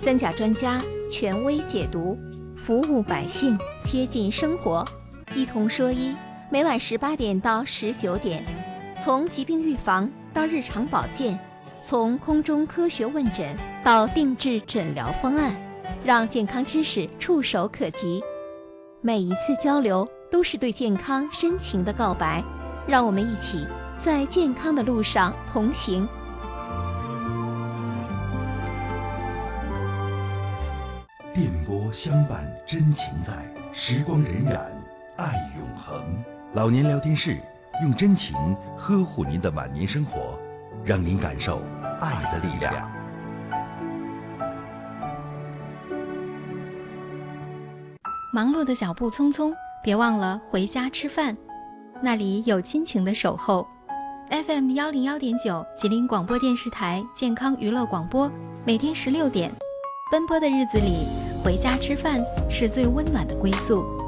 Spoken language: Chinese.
三甲专家权威解读，服务百姓，贴近生活，一同说医。每晚18点到19点，从疾病预防到日常保健，从空中科学问诊到定制诊疗方案，让健康知识触手可及。每一次交流都是对健康深情的告白，让我们一起在健康的路上同行。 电波相伴真情在，时光荏苒，爱永恒。老年聊天室用真情呵护您的晚年生活，让您感受爱的力量。 忙碌的脚步匆匆，别忘了回家吃饭，那里有亲情的守候。FM 101.9吉林广播电视台健康娱乐广播，每天16点，奔波的日子里，回家吃饭是最温暖的归宿。